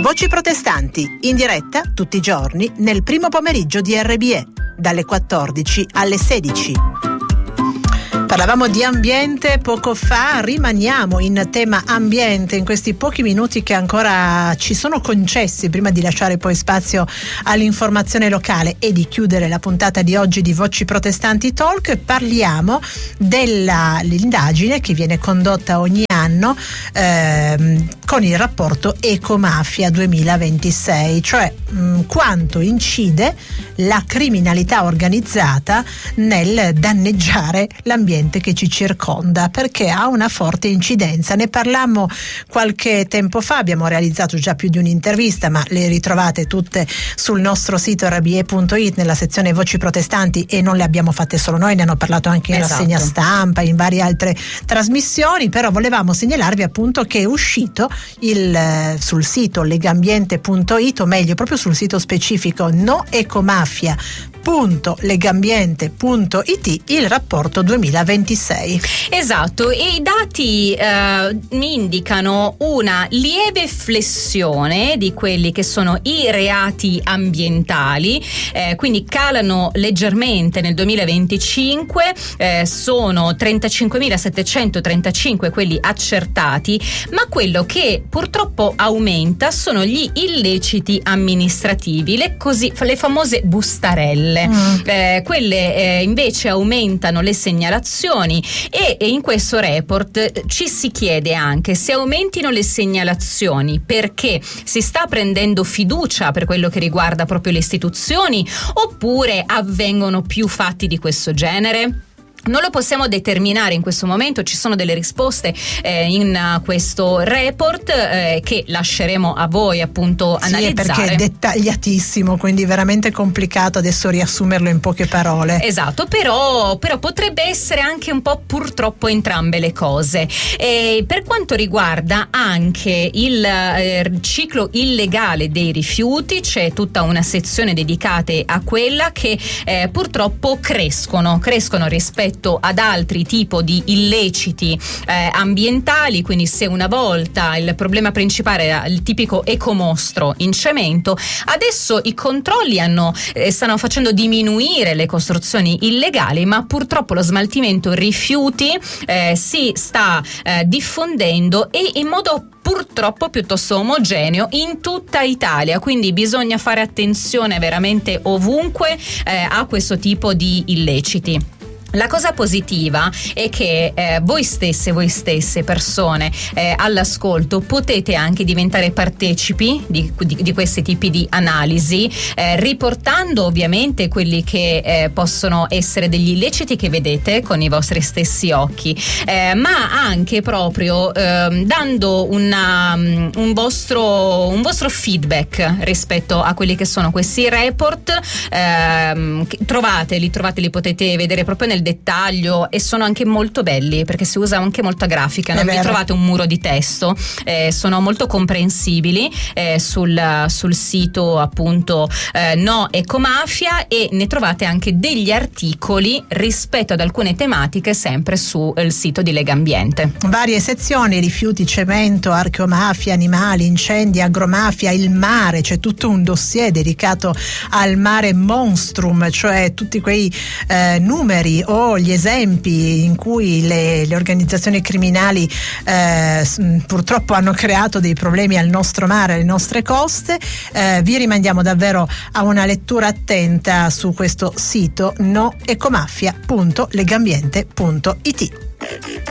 Voci protestanti, in diretta tutti i giorni nel primo pomeriggio di RBE, dalle 14 alle 16. Parlavamo di ambiente poco fa, rimaniamo in tema ambiente in questi pochi minuti che ancora ci sono concessi prima di lasciare poi spazio all'informazione locale e di chiudere la puntata di oggi di Voci Protestanti Talk. Parliamo dell'indagine che viene condotta ogni anno con il rapporto Ecomafia 2026, cioè quanto incide la criminalità organizzata nel danneggiare l'ambiente che ci circonda, perché ha una forte incidenza. Ne parlammo qualche tempo fa, abbiamo realizzato già più di un'intervista, ma le ritrovate tutte sul nostro sito rbe.it nella sezione Voci Protestanti, e non le abbiamo fatte solo noi, ne hanno parlato anche in rassegna stampa, in varie altre trasmissioni. Però volevamo segnalarvi appunto che è uscito sul sito legambiente.it, o meglio proprio sul sito specifico noecomafia.legambiente.it, il rapporto 2026. Esatto, e i dati indicano una lieve flessione di quelli che sono i reati ambientali, quindi calano leggermente nel 2025, sono 35.735 quelli accertati, ma quello che purtroppo aumenta sono gli illeciti amministrativi, le famose bustarelle. Quelle invece aumentano le segnalazioni, e in questo report ci si chiede anche se aumentino le segnalazioni perché si sta prendendo fiducia per quello che riguarda proprio le istituzioni, oppure avvengono più fatti di questo genere. Non lo possiamo determinare in questo momento, ci sono delle risposte in questo report che lasceremo a voi appunto analizzare. Perché è dettagliatissimo, quindi veramente complicato adesso riassumerlo in poche parole. Esatto, però potrebbe essere anche un po' purtroppo entrambe le cose. Per quanto riguarda anche il ciclo illegale dei rifiuti, c'è tutta una sezione dedicata a quella che purtroppo crescono rispetto ad altri tipi di illeciti ambientali. Quindi se una volta il problema principale era il tipico ecomostro in cemento, adesso i controlli stanno facendo diminuire le costruzioni illegali, ma purtroppo lo smaltimento rifiuti si sta diffondendo, e in modo purtroppo piuttosto omogeneo in tutta Italia, quindi bisogna fare attenzione veramente ovunque a questo tipo di illeciti. La cosa positiva è che voi stesse persone all'ascolto potete anche diventare partecipi di questi tipi di analisi, riportando ovviamente quelli che possono essere degli illeciti che vedete con i vostri stessi occhi, ma anche proprio dando un vostro feedback rispetto a quelli che sono questi report. Li potete vedere proprio nel dettaglio, e sono anche molto belli perché si usa anche molta grafica, non vi trovate un muro di testo, sono molto comprensibili sul sito appunto No Ecomafia, e ne trovate anche degli articoli rispetto ad alcune tematiche sempre sul sito di Legambiente. Varie sezioni: rifiuti, cemento, archeomafia, animali, incendi, agromafia, il mare. C'è tutto un dossier dedicato al mare monstrum, cioè tutti quei numeri o gli esempi in cui le organizzazioni criminali purtroppo hanno creato dei problemi al nostro mare, alle nostre coste. Vi rimandiamo davvero a una lettura attenta su questo sito noecomafia.legambiente.it.